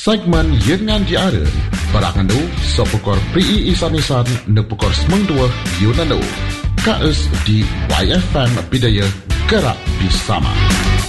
Segmen Yengan Diara Berangandu Sopukor PI Isan-Isan Nepukor Semengdua Yunanu KS di YFM Bidaya Gerak Bersama.